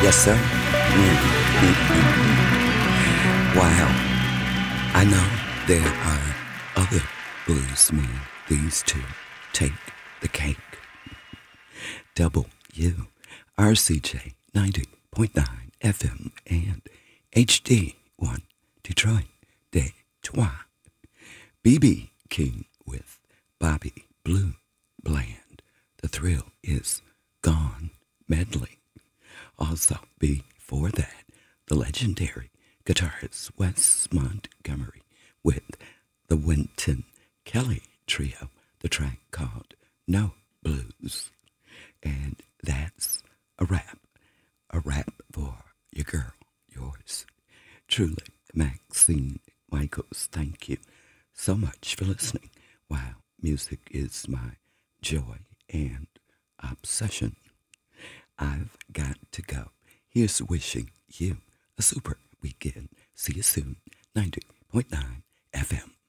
Yes, sir. Wow. I know there are other bluesmen. These two take the cake. Double U, RCJ 90.9 FM and HD1 Detroit, Detroit. BB King with Bobby Blue Bland. The Thrill Is Gone medley. Also, before that, the legendary guitarist Wes Montgomery with the Wynton Kelly Trio, the track called No Blues. And that's a wrap for your girl, yours truly, Maxine Michaels. Thank you so much for listening. Wow, music is my joy and obsession. I've got to go. Here's wishing you a super weekend. See you soon. 90.9 FM.